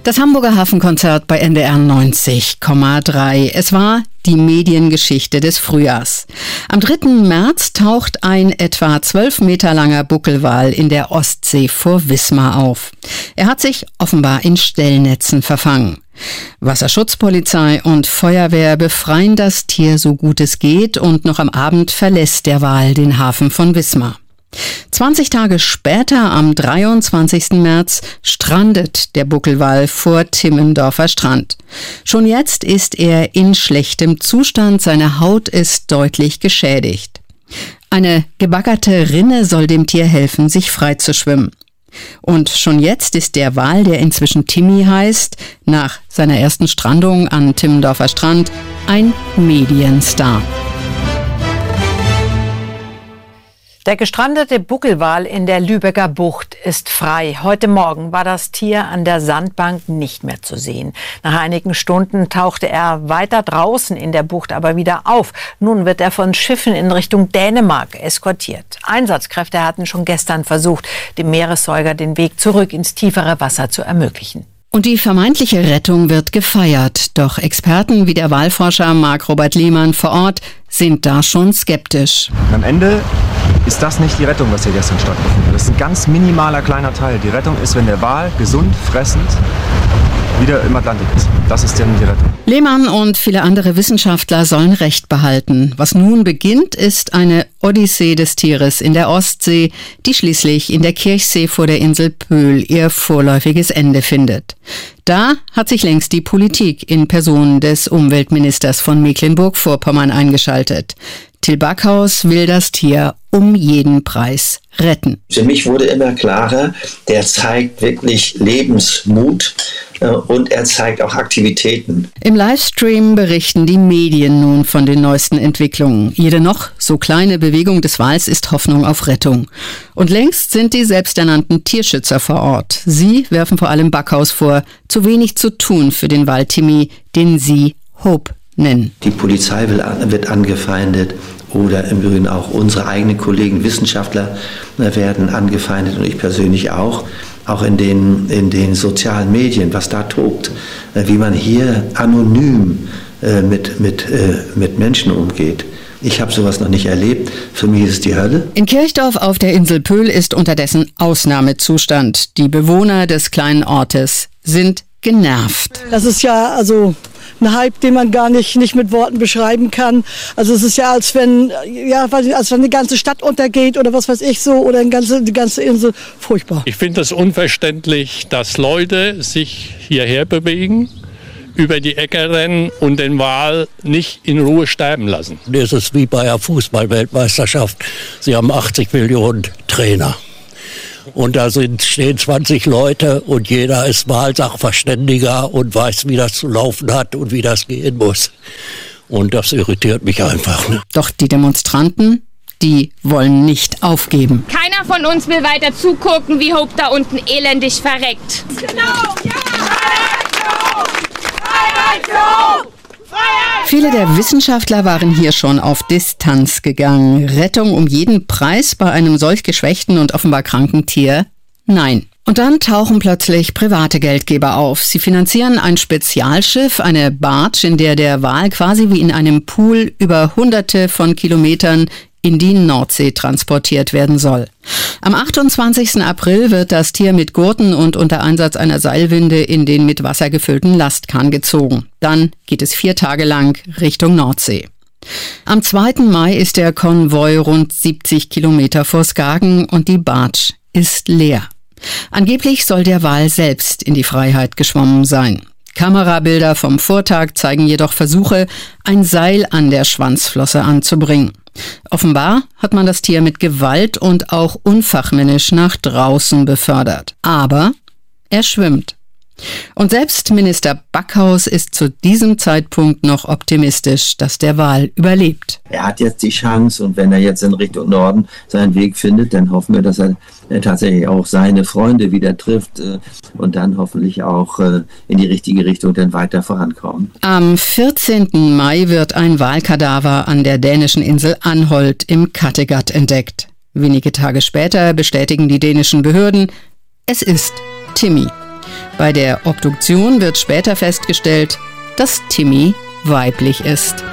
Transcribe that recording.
Das Hamburger Hafenkonzert bei NDR 90,3. Es war die Mediengeschichte des Frühjahrs. Am 3. März taucht ein etwa 12 Meter langer Buckelwal in der Ostsee vor Wismar auf. Er hat sich offenbar in Stellnetzen verfangen. Wasserschutzpolizei und Feuerwehr befreien das Tier so gut es geht und noch am Abend verlässt der Wal den Hafen von Wismar. 20 Tage später, am 23. März, strandet der Buckelwal vor Timmendorfer Strand. Schon jetzt ist er in schlechtem Zustand, seine Haut ist deutlich geschädigt. Eine gebaggerte Rinne soll dem Tier helfen, sich frei zu schwimmen. Und schon jetzt ist der Wal, der inzwischen Timmy heißt, nach seiner ersten Strandung an Timmendorfer Strand, ein Medienstar. Der gestrandete Buckelwal in der Lübecker Bucht ist frei. Heute Morgen war das Tier an der Sandbank nicht mehr zu sehen. Nach einigen Stunden tauchte er weiter draußen in der Bucht aber wieder auf. Nun wird er von Schiffen in Richtung Dänemark eskortiert. Einsatzkräfte hatten schon gestern versucht, dem Meeressäuger den Weg zurück ins tiefere Wasser zu ermöglichen. Und die vermeintliche Rettung wird gefeiert. Doch Experten wie der Walforscher Marc-Robert Lehmann vor Ort sind da schon skeptisch. Am Ende ist das nicht die Rettung, was hier gestern stattgefunden hat. Das ist ein ganz minimaler kleiner Teil. Die Rettung ist, wenn der Wal gesund, fressend wieder im Atlantik ist. Das ist dann die Rettung. Lehmann und viele andere Wissenschaftler sollen Recht behalten. Was nun beginnt, ist eine Odyssee des Tieres in der Ostsee, die schließlich in der Kirchsee vor der Insel Pöhl ihr vorläufiges Ende findet. Da hat sich längst die Politik in Person des Umweltministers von Mecklenburg-Vorpommern eingeschaltet. Till Backhaus will das Tier um jeden Preis retten. Für mich wurde immer klarer, der zeigt wirklich Lebensmut und er zeigt auch Aktivitäten. Im Livestream berichten die Medien nun von den neuesten Entwicklungen. Jede noch so kleine Bewegung des Wals ist Hoffnung auf Rettung. Und längst sind die selbsternannten Tierschützer vor Ort. Sie werfen vor allem Backhaus vor, zu wenig zu tun für den Wal Timmy, den sie Hope nennen. Die Polizei wird angefeindet oder im Übrigen auch unsere eigenen Kollegen, Wissenschaftler werden angefeindet und ich persönlich auch. Auch in den sozialen Medien, was da tobt, wie man hier anonym mit Menschen umgeht. Ich habe sowas noch nicht erlebt. Für mich ist es die Hölle. In Kirchdorf auf der Insel Pöhl ist unterdessen Ausnahmezustand. Die Bewohner des kleinen Ortes sind genervt. Das ist ja also ein Hype, den man gar nicht mit Worten beschreiben kann. Also es ist ja, als wenn eine ganze Stadt untergeht oder was weiß ich so oder die ganze Insel. Furchtbar. Ich finde es unverständlich, dass Leute sich hierher bewegen, über die Ecke rennen und den Wal nicht in Ruhe sterben lassen. Das ist wie bei einer Fußball-Weltmeisterschaft. Sie haben 80 Millionen Trainer. Und da stehen 20 Leute und jeder ist Wahlsachverständiger und weiß, wie das zu laufen hat und wie das gehen muss. Und das irritiert mich einfach. Ne? Doch die Demonstranten, die wollen nicht aufgeben. Keiner von uns will weiter zugucken, wie Hope da unten elendig verreckt. Genau, ja! Freiheit für Hope! Viele der Wissenschaftler waren hier schon auf Distanz gegangen. Rettung um jeden Preis bei einem solch geschwächten und offenbar kranken Tier? Nein. Und dann tauchen plötzlich private Geldgeber auf. Sie finanzieren ein Spezialschiff, eine Barge, in der der Wal quasi wie in einem Pool über Hunderte von Kilometern in die Nordsee transportiert werden soll. Am 28. April wird das Tier mit Gurten und unter Einsatz einer Seilwinde in den mit Wasser gefüllten Lastkahn gezogen. Dann geht es 4 Tage lang Richtung Nordsee. Am 2. Mai ist der Konvoi rund 70 Kilometer vor Skagen und die Barge ist leer. Angeblich soll der Wal selbst in die Freiheit geschwommen sein. Kamerabilder vom Vortag zeigen jedoch Versuche, ein Seil an der Schwanzflosse anzubringen. Offenbar hat man das Tier mit Gewalt und auch unfachmännisch nach draußen befördert. Aber er schwimmt. Und selbst Minister Backhaus ist zu diesem Zeitpunkt noch optimistisch, dass der Wal überlebt. Er hat jetzt die Chance und wenn er jetzt in Richtung Norden seinen Weg findet, dann hoffen wir, dass er tatsächlich auch seine Freunde wieder trifft und dann hoffentlich auch in die richtige Richtung dann weiter vorankommen. Am 14. Mai wird ein Walkadaver an der dänischen Insel Anholt im Kattegat entdeckt. Wenige Tage später bestätigen die dänischen Behörden, es ist Timmy. Bei der Obduktion wird später festgestellt, dass Timmy weiblich ist.